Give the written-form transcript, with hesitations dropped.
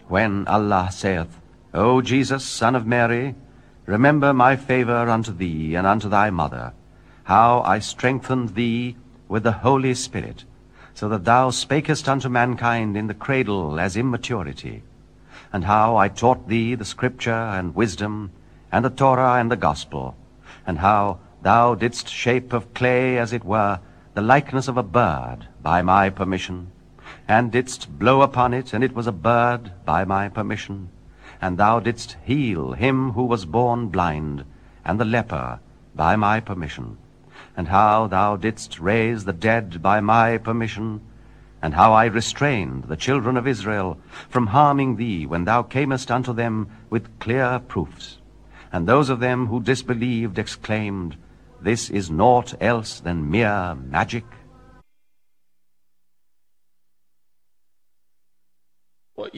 when Allah saith, O Jesus, son of Mary, remember my favor unto thee and unto thy mother, how I strengthened thee with the Holy Spirit, so that thou spakest unto mankind in the cradle as immaturity, and how I taught thee the Scripture and wisdom, and the Torah and the Gospel, and how thou didst shape of clay, as it were, the likeness of a bird, by my permission, and didst blow upon it, and it was a bird, by my permission, and thou didst heal him who was born blind, and the leper, by my permission, and how thou didst raise the dead by my permission, and how I restrained the children of Israel from harming thee when thou camest unto them with clear proofs. And those of them who disbelieved exclaimed, This is naught else than mere magic.